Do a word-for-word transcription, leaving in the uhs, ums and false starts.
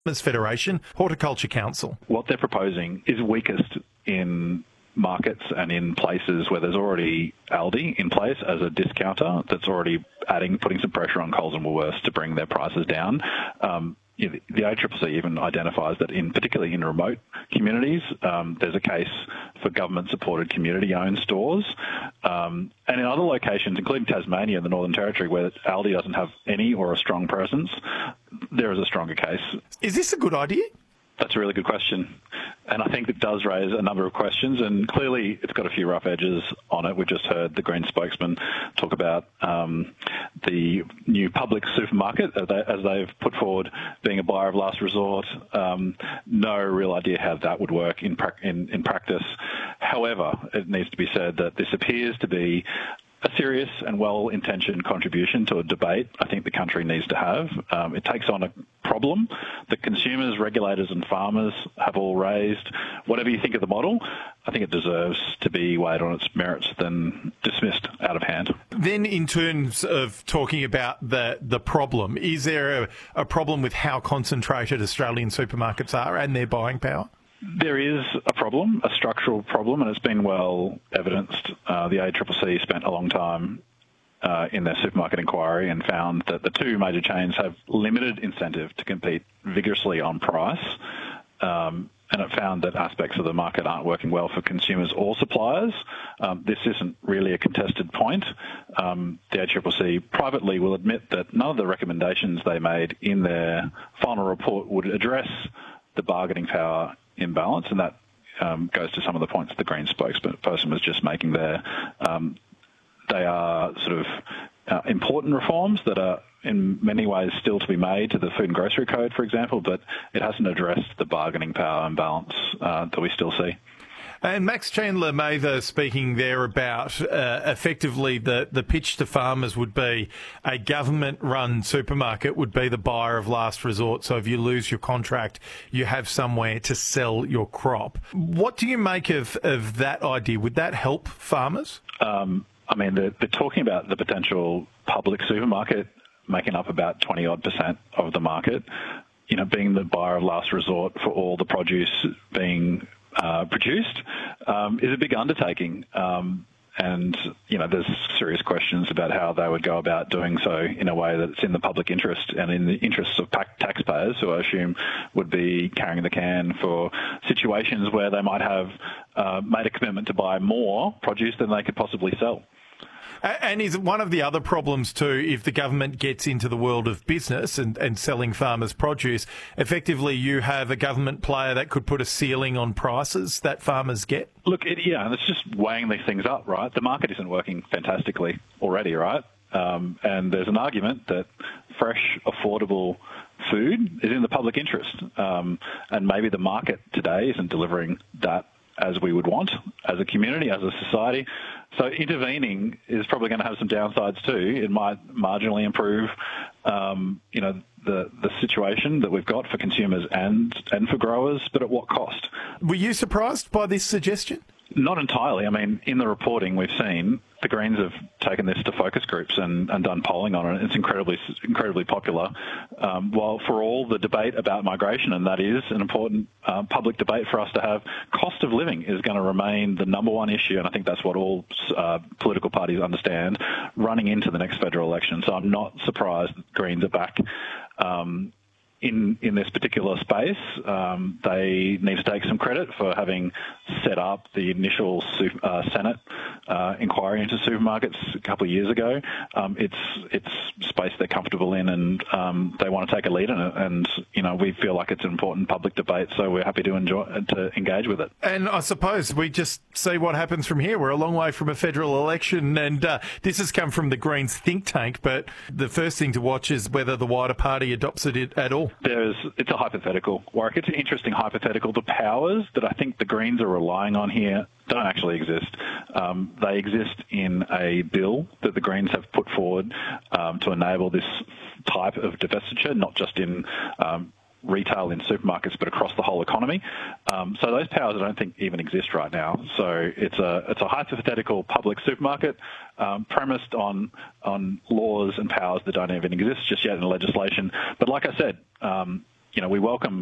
Federation, Horticulture Council. What they're proposing is weakest in markets and in places where there's already Aldi in place as a discounter that's already adding, putting some pressure on Coles and Woolworths to bring their prices down. Um, you know, the A C C C even identifies that in particularly in remote communities, um, there's a case for government-supported community-owned stores. Um, and in other locations, including Tasmania and the Northern Territory, where Aldi doesn't have any or a strong presence, there is a stronger case. Is this a good idea? That's a really good question. And I think it does raise a number of questions, and clearly it's got a few rough edges on it. We just heard the Green spokesman talk about um, the new public supermarket, as, they, as they've put forward, being a buyer of last resort. Um, no real idea how that would work in, pra- in, in practice. However, it needs to be said that this appears to be a serious and well-intentioned contribution to a debate I think the country needs to have. Um, it takes on a problem that consumers, regulators and farmers have all raised. Whatever you think of the model, I think it deserves to be weighed on its merits than dismissed out of hand. Then in terms of talking about the, the problem, is there a, a problem with how concentrated Australian supermarkets are and their buying power? There is a problem, a structural problem, and it's been well evidenced. Uh, the A C C C spent a long time uh, in their supermarket inquiry and found that the two major chains have limited incentive to compete vigorously on price, um, and it found that aspects of the market aren't working well for consumers or suppliers. Um, this isn't really a contested point. Um, the A C C C privately will admit that none of the recommendations they made in their final report would address the bargaining power imbalance, and that um, goes to some of the points the Green spokesperson was just making there. Um, they are sort of uh, important reforms that are in many ways still to be made to the Food and Grocery Code, for example, but it hasn't addressed the bargaining power imbalance uh, that we still see. And Max Chandler-Mather speaking there about uh, effectively the, the pitch to farmers would be a government-run supermarket would be the buyer of last resort. So if you lose your contract, you have somewhere to sell your crop. What do you make of, of that idea? Would that help farmers? Um, I mean, they're, they're talking about the potential public supermarket making up about twenty odd percent of the market, you know, being the buyer of last resort for all the produce being Uh, produced um, is a big undertaking, um, and you know there's serious questions about how they would go about doing so in a way that's in the public interest and in the interests of taxpayers, who I assume would be carrying the can for situations where they might have uh, made a commitment to buy more produce than they could possibly sell. And is one of the other problems too, if the government gets into the world of business and, and selling farmers' produce, effectively you have a government player that could put a ceiling on prices that farmers get? Look, it, yeah, and it's just weighing these things up, right? The market isn't working fantastically already, right? Um, and there's an argument that fresh, affordable food is in the public interest. Um, and maybe the market today isn't delivering that as we would want as a community, as a society. So intervening is probably going to have some downsides too. It might marginally improve, um, you know, the, the situation that we've got for consumers and, and for growers, but at what cost? Were you surprised by this suggestion? Not entirely. I mean, in the reporting we've seen, the Greens have taken this to focus groups and, and done polling on it. It's incredibly, incredibly popular. Um, while for all the debate about migration, and that is an important uh, public debate for us to have, cost of living is going to remain the number one issue, and I think that's what all uh, political parties understand running into the next federal election. So I'm not surprised that Greens are back um, in in this particular space. Um, they need to take some credit for having set up the initial uh, Senate uh, inquiry into supermarkets a couple of years ago. Um, it's it's space they're comfortable in, and um, they want to take a lead in it. And you know, we feel like it's an important public debate, so we're happy to enjoy to engage with it. And I suppose we just see what happens from here. We're a long way from a federal election, and uh, this has come from the Greens think tank. But the first thing to watch is whether the wider party adopts it at all. There's, it's a hypothetical, Warwick. It's an interesting hypothetical. The powers that I think the Greens are relying on here don't actually exist. Um, they exist in a bill that the Greens have put forward um, to enable this type of divestiture, not just in um, retail in supermarkets, but across the whole economy. Um, so those powers I don't think even exist right now. So it's a it's a hypothetical public supermarket um, premised on on laws and powers that don't even exist just yet in legislation. But like I said, um, you know, we welcome